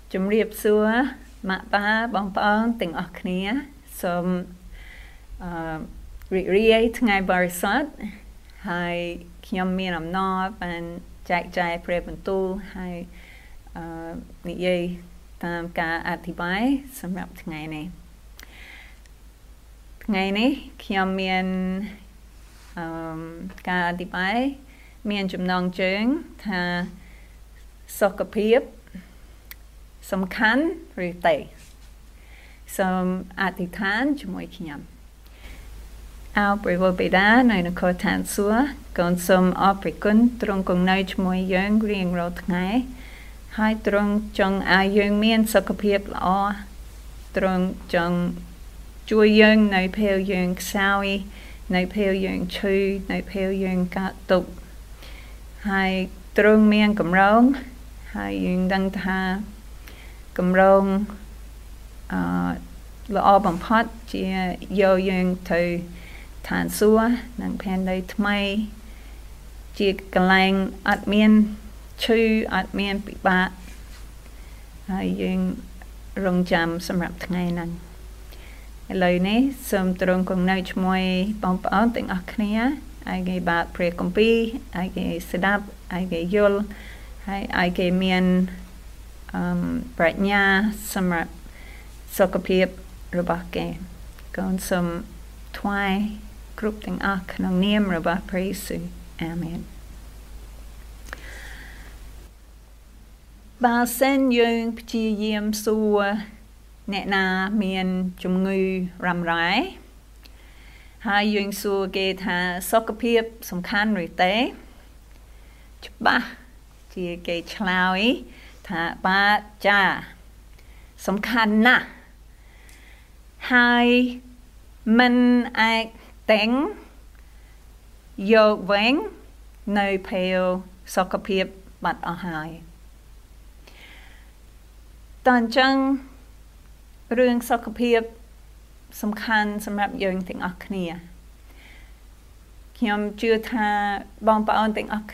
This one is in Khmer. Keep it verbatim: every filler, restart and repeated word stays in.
ជំរាបសួរម៉ាក់ប៉ាបងប្អូនទាំងអស់គ្នាសូមអឺរីករាយថ្ងៃបរិសុទ្ធហើយខ្ញុំមានអំណរបានចែកចាយព្រះបន្ទូលហើយអឺនិយាយតាមការអធិប្បាយសម្រាប់ថ្ងៃនេះថ្ងៃនេះខ្ញុំមានអឺការអធិប្បាយមានចំណងជើងថាសុខភាពសំខាន់ឬទេសូមអធិដ្ឋានជាមួយខ្ញុំអោព្រះវរបិតានៅនគរឋានសួគ៌កូនសូមអរព្រគុណទ្រង់គង់នៅជាមួយយើងរៀងរាល់ថ្ងៃហើយទ្រង់ចង់ឲ្យយើងមានសុខភាពល្អទ្រង់ចង់ជួយយើងនៅពេលយើងខ្សោយនៅពេលយើងឈឺនៅពេលយើងកើតទុក្ខហើយទ្រង់មានកម្រងហើយយើងដឹងថាកម្រងអឺល្អបំផុតជាយកយើងទៅឋានសួគ៌និងផែនដីថ្មីជាកន្លែងអត់មានឈឺអត់មានពិបាកហើយយើងរងចាំសម្រាប់ថ្ងៃហ្នឹងឥឡូវនេះសូមទ្រង់គង់នៅជាមួយបងប្អូនទាំងអស់គ្នាឲ្យគេបើកព្រះគម្ពីរឲ្យគេស្ដាប់ឲ្យគេយល់ហើយឲ្យគេមានអឺប្រាជ្ញាសម្រាប់សុខភាពរបស់គេកូនសូមថ្វាយគ្រប់ទាំងអស់ក្នុងនាមរបស់ព្រះយេស៊ូវអាមែនបើសិនយើងព្យាយាមសួរអ្នកណាមានជំងឺរ៉ាំរ៉ៃហើយយើងសួរគេថាសុខភាពសំខាន់ឬទេច្បាស់ជាគេឆ្លើយថាបាទចាសំខាន់ណាស់ហើយមិនអាចតែងយកវិញនៅពេលសុខភាពបាត់អស់ហើយតើអញ្ចឹងរឿងសុខភាពសំខាន់សម្រាប់យើងទាំងអស់គ្នាខ្ញុំជឿថាបងប្អូនទាំងអស់